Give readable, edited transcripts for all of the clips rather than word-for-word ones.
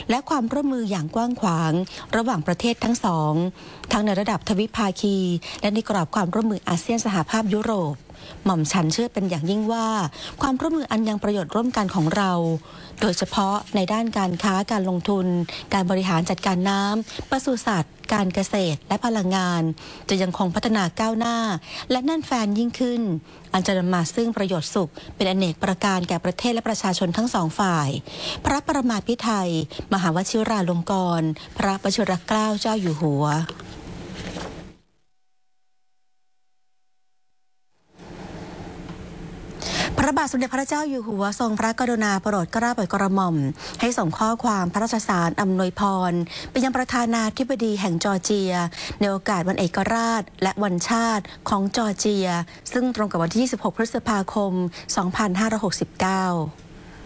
และความร่วมมืออย่างกว้างขวางระหว่างประเทศทั้งสองทั้งในระดับทวิภาคีและในกรอบความร่วมมืออาเซียนสหภาพยุโรปหม่อมฉันเชื่อเป็นอย่างยิ่งว่าความร่วมมืออันยังประโยชน์ร่วมกันของเราโดยเฉพาะในด้านการค้าการลงทุนการบริหารจัดการน้ำปศุสัตว์การเกษตรและพลังงานจะยังคงพัฒนาก้าวหน้าและแน่นแฟนยิ่งขึ้นอันจะนำมาซึ่งประโยชน์สุขเป็นอเนกประการแก่ประเทศและประชาชนทั้งสองฝ่ายพระประมาภิไธยมหาวชิราลงกรณ์พระวชิรเกล้าเจ้าอยู่หัวพระบาทสมเด็จพระเจ้าอยู่หัวทรงพระกรุณาโปรดเกล้าโปรดกระหม่อมให้ส่งข้อความพระราชสารอำนวยพรไปยังประธานาธิบดีแห่งจอร์เจียในโอกาสวันเอกราชและวันชาติของจอร์เจียซึ่งตรงกับวันที่ 26 พฤษภาคม 2569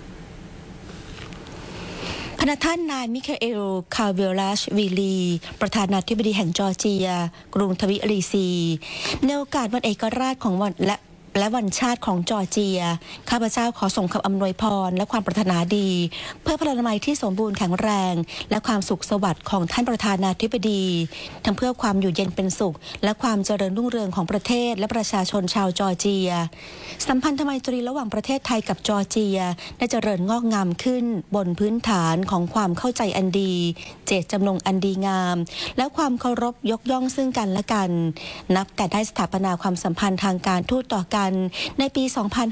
พระท่านนายมิคาเอล คาเวลาชวิลีประธานาธิบดีแห่งจอร์เจียกรุงทวิอลีซีในโอกาสวันเอกราชของวันและวันชาติของจอร์เจียข้าพเจ้าขอส่งคำอำนวยพรและความปรารถนาดีเพื่อพลานามัยที่สมบูรณ์แข็งแรงและความสุขสวัสดิ์ของท่านประธานาธิบดีทั้งเพื่อความอยู่เย็นเป็นสุขและความเจริญรุ่งเรืองของประเทศและประชาชนชาวจอร์เจียสัมพันธไมตรีระหว่างประเทศไทยกับจอร์เจียได้เจริญงอกงามขึ้นบนพื้นฐานของความเข้าใจอันดีเจตจำนงอันดีงามและความเคารพยกย่องซึ่งกันและกันนับแต่ได้สถาปนาความสัมพันธ์ทางการทูตต่อกันในปี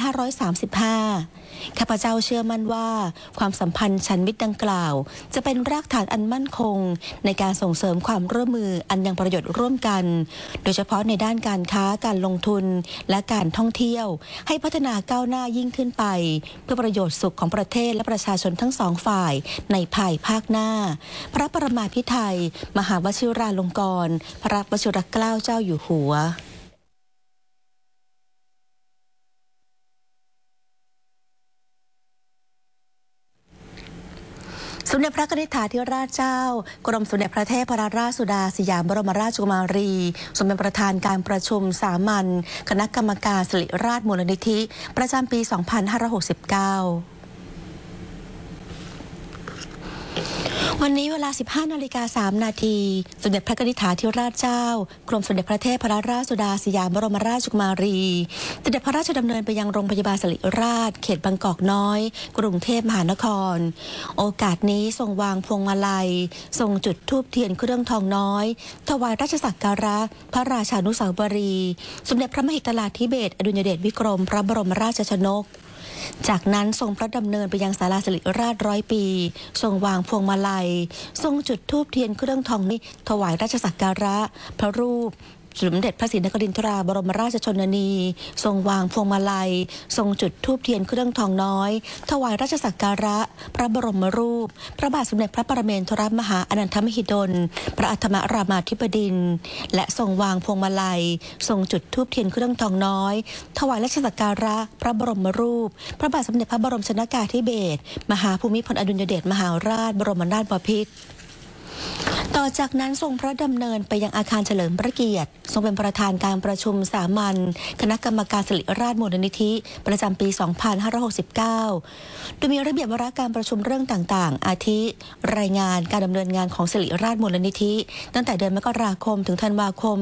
2535 ข้าพเจ้าเชื่อมั่นว่าความสัมพันธ์ฉันมิตรดังกล่าวจะเป็นรากฐานอันมั่นคงในการส่งเสริมความร่วมมืออันยังประโยชน์ร่วมกันโดยเฉพาะในด้านการค้าการลงทุนและการท่องเที่ยวให้พัฒนาก้าวหน้ายิ่งขึ้นไปเพื่อประโยชน์สุขของประเทศและประชาชนทั้งสองฝ่ายในภายภาคหน้าพระประมาภิไธยมหาวชิราลงกรณ์พระวชิรเกล้าเจ้าอยู่หัวสมเด็จพระนิธิถาธิราชเจ้ากรมสมเด็จพระเทพรัตนราชสุดาสยามบรมราชกุมารีทรงเป็นประธานการประชุมสามัญคณะกรรมการสิริราชมูลนิธิประจำปี 2569วันนี้เวลา 15:03 น.สมเด็จพระนิธิถาธิราชเจ้ากรมสมเด็จพระเทพรัตนราชสุดาสยามบรมราชกุมารีเสด็จพระราชดำเนินไปยังโรงพยาบาลสิริราชเขตบางกอกน้อยกรุงเทพมหานครโอกาสนี้ทรงวางพวงมาลัยทรงจุดธูปเทียนเครื่องทองน้อยถวายราชสักการะพระราชานุสาวรีย์สมเด็จพระมหิดลธิเบศรอดุลยเดชวิกรมพระบรมราชชนกจากนั้นทรงพระดำเนินไปยังศาลาสิริราช100 ปีทรงวางพวงมาลัยทรงจุดธูปเทียนเครื่องทองนี้ถวายราชสักการะพระรูปสมเด็จพระศรีนครินทราบรมราชชนนีทรงวางพวงมาลัยทรงจุดธูปเทียนเครื่องทองน้อยถวายราชสักการะพระบรมรูปพระบาทสมเด็จพระปรเมนทรมหาอนันทมหิดลพระอัฏฐมรามาธิบดินทร์และทรงวางพวงมาลัยทรงจุดธูปเทียนเครื่องทองน้อยถวายราชสักการะพระบรมรูปพระบาทสมเด็จพระบรมชนกาธิเบศรมหาภูมิพลอดุลยเดชมหาราชบรมนาถบพิตรต่อจากนั้นทรงพระดำเนินไปยังอาคารเฉลิมพระเกียรติทรงเป็นประธานการประชุมสามัญคณะกรรมการสิริราชมูลนิธิประจำปี 2569 โดยมีระเบียบวาระการประชุมเรื่องต่างๆอาทิรายงานการดำเนินงานของสิริราชมูลนิธิตั้งแต่เดือนมกราคมถึงธันวาคม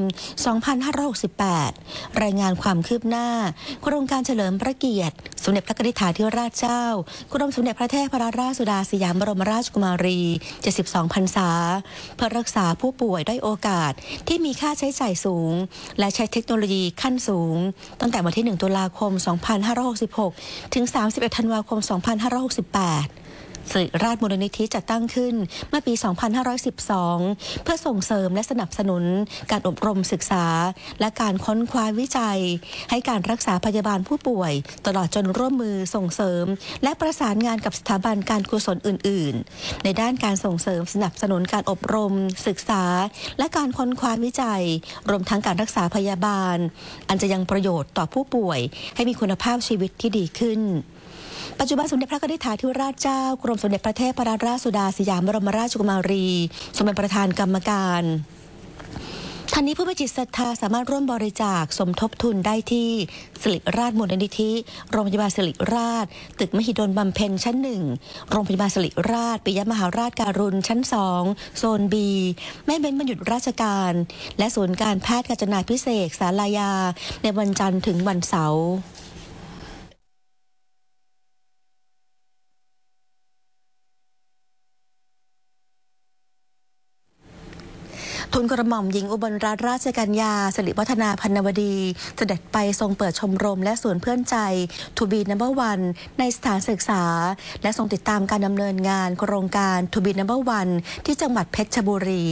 2568 รายงานความคืบหน้าโครงการเฉลิมพระเกียรติสมเด็จพระนิธิถาธิราชเจ้ากรมสมเด็จพระเทพรัตนราชสุดาสยามบรมราชกุมารี72 พรรษาเพื่อรักษาผู้ป่วยด้อยโอกาสที่มีค่าใช้จ่ายสูงและใช้เทคโนโลยีขั้นสูงตั้งแต่วันที่ 1 ตุลาคม 2566 ถึง 31 ธันวาคม 2568 สิริราชมูลนิธิจัดตั้งขึ้นเมื่อปี 2512 เพื่อส่งเสริมและสนับสนุนการอบรมศึกษาและการค้นคว้าวิจัยให้การรักษาพยาบาลผู้ป่วยตลอดจนร่วมมือส่งเสริมและประสานงานกับสถาบันการกุศลอื่นๆในด้านการส่งเสริมสนับสนุนการอบรมศึกษาและการค้นคว้าวิจัยรวมทั้งการรักษาพยาบาลอันจะยังประโยชน์ต่อผู้ป่วยให้มีคุณภาพชีวิตที่ดีขึ้นปัจจุบันสมเด็จพระนิธิถาธิราชเจ้ากรมสมเด็จพระเทพรัตนราชสุดาสยามบรมราชกุมารีทรงเป็นประธานกรรมการท่านนี้ผู้มีจิตศรัทธาสามารถร่วมบริจาคสมทบทุนได้ที่ศิริราชมูลนิธิโรงพยาบาลศิริราชตึกมหิดลบำเพ็ญชั้น 1โรงพยาบาลศิริราชปิยมหาราชการุณชั้น 2โซน B แม่เบ้นวันหยุดราชการและศูนย์การแพทย์กาญจนาภิเษกศาลายาในวันจันทร์ถึงวันเสาร์ทุนกระหม่อมหญิงอุบลรัตนราชกัญญาสิริวัฒนาพันนวดีเสด็จไปทรงเปิดชมรมและศูนย์เพื่อนใจ To be number one ในสถานศึกษาและทรงติดตามการดำเนินงานโครงการ To be number one ที่จังหวัดเพชรบุรี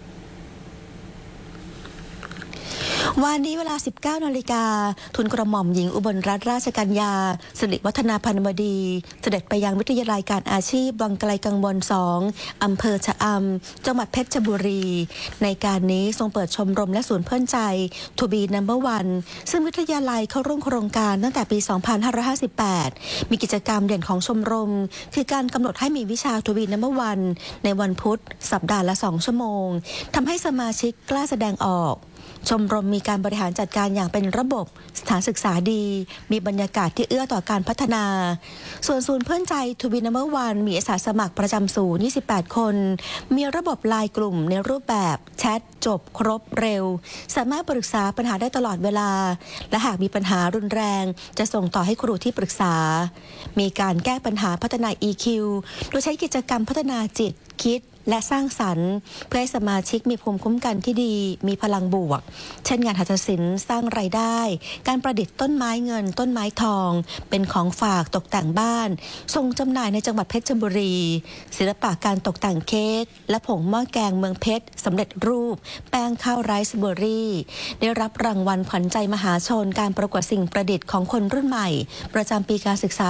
วันนี้เวลา 19 นาฬิกาทุนกระหม่อมหญิงอุบลรัตนราชกัญญาสิริวัฒนาพันวดีเสด็จไปยังวิทยาลัยการอาชีพวังไกลกังวล2อำเภอชะอำจังหวัดเพชรบุรีในการนี้ทรงเปิดชมรมและศูนย์เพื่อนใจ To be number one ซึ่งวิทยาลัยเข้าร่วมโครงการตั้งแต่ปี 2558 มีกิจกรรมเด่นของชมรมคือการกำหนดให้มีวิชา To be number one ในวันพุธสัปดาห์ละ 2 ชั่วโมงทำให้สมาชิกกล้าแสดงออกชมรมมีการบริหารจัดการอย่างเป็นระบบสถานศึกษาดีมีบรรยากาศที่เอื้อต่อการพัฒนาส่วนศูนย์เพื่อนใจ To be number one มีอาสาสมัครประจำศูนย์28 คนมีระบบไลน์กลุ่มในรูปแบบแชทจบครบเร็วสามารถปรึกษาปัญหาได้ตลอดเวลาและหากมีปัญหารุนแรงจะส่งต่อให้ครูที่ปรึกษามีการแก้ปัญหาพัฒนา EQ โดยใช้กิจกรรมพัฒนาจิตคิดและสร้างสรรค์เพื่อให้สมาชิกมีภูมิคุ้มกันที่ดีมีพลังบวกเช่นงานหัตถศิลป์สร้างรายได้การประดิษฐ์ต้นไม้เงินต้นไม้ทองเป็นของฝากตกแต่งบ้านส่งจำหน่ายในจังหวัดเพชรบุรีศิลปะการตกแต่งเค้กและผงหม้อแกงเมืองเพชรสำเร็จรูปแป้งข้าวไรซ์เบอร์รี่ได้รับรางวัลขวัญใจมหาชนการประกวดสิ่งประดิษฐ์ของคนรุ่นใหม่ประจำปีการศึกษา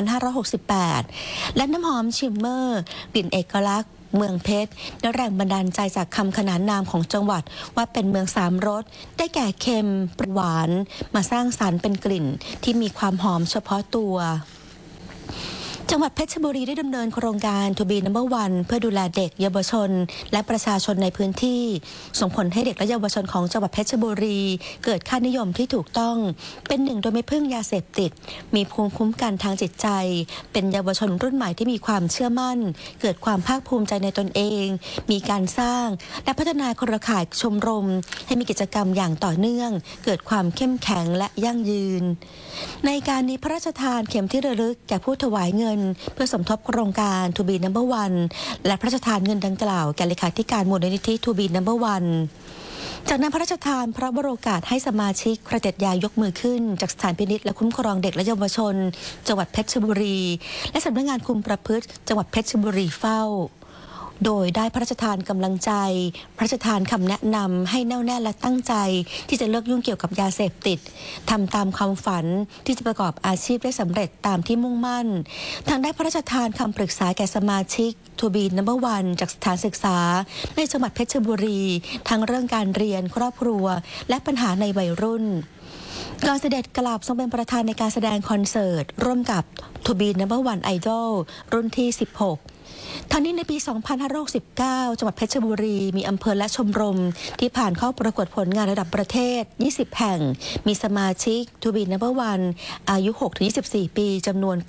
2568 และน้ำหอมชิมเมอร์กลิ่นเอกลักษณ์เมืองเพชรได้แรงบันดาลใจจากคำขนานนามของจังหวัดว่าเป็นเมือง3 รสได้แก่เค็มหวานมาสร้างสรรค์เป็นกลิ่นที่มีความหอมเฉพาะตัวจังหวัดเพชรบุรีได้ดำเนินโครงการ To be number one เพื่อดูแลเด็กเยาวชนและประชาชนในพื้นที่ส่งผลให้เด็กและเยาวชนของจังหวัดเพชรบุรีเกิดค่านิยมที่ถูกต้องเป็นหนึ่งโดยไม่พึ่งยาเสพติดมีภูมิคุ้มกันทางจิตใจเป็นเยาวชนรุ่นใหม่ที่มีความเชื่อมั่นเกิดความภาคภูมิใจในตนเองมีการสร้างและพัฒนาเครือข่ายชมรมให้มีกิจกรรมอย่างต่อเนื่องเกิดความเข้มแข็งและยั่งยืนในการนี้พระราชทานเข็มที่ระลึกแก่ผู้ถวายเงินเพื่อสมทบโครงการ To be number one และพระราชทานเงินดังกล่าวแก่เลขาธิการมูลนิธิ To be number one จากนั้นพระราชทานพระบรมโอกาสให้สมาชิกกระเจ็ดยายกมือขึ้นจากสถานพินิจและคุ้มครองเด็กและเยาวชนจังหวัดเพชรบุรีและสำนักงานคุมประพฤติจังหวัดเพชรบุรีเฝ้าโดยได้พระราชทานกำลังใจพระราชทานคำแนะนำให้แน่วแน่และตั้งใจที่จะเลิกยุ่งเกี่ยวกับยาเสพติดทำตามความฝันที่จะประกอบอาชีพได้สำเร็จตามที่มุ่งมั่นทางได้พระราชทานคำปรึกษาแก่สมาชิก To be number one จากสถานศึกษาในจังหวัดเพชรบุรีทั้งเรื่องการเรียนครอบครัวและปัญหาในวัยรุ่นก่อนเสด็จกลับทรงเป็นประธานในการแสดงคอนเสิร์ตร่วมกับ To be number one Idol รุ่นที่16ทั้งนี้ในปี 2569 จังหวัดเพชรบุรีมีอำเภอและชมรมที่ผ่านเข้าประกวดผลงานระดับประเทศ 20 แห่งมีสมาชิก To be number one อายุ 6-24 ปีจำนวน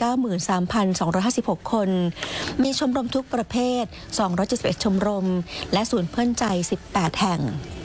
93,256 คนมีชมรมทุกประเภท 271 ชมรมและศูนย์เพื่อนใจ 18 แห่ง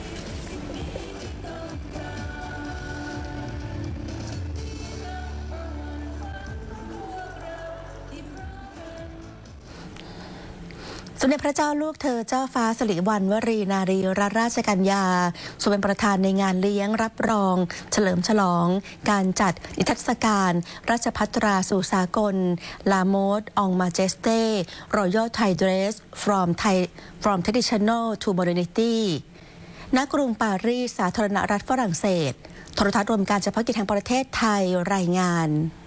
สมเด็จพระเจ้าลูกเธอเจ้าฟ้าสิริวัณวรีนารีรัตนราชกัญญาทรงเป็นประธานในงานเลี้ยงรับรองเฉลิมฉลองการจัดนิทรรศการราชภัตราสู่สากล La Mode en Majesté Royal Thai Dress from Traditional to Modernity ณ กรุงปารีสสาธารณรัฐฝรั่งเศสโทรทัศน์รวมการเฉพาะกิจแห่งประเทศไทยรายงาน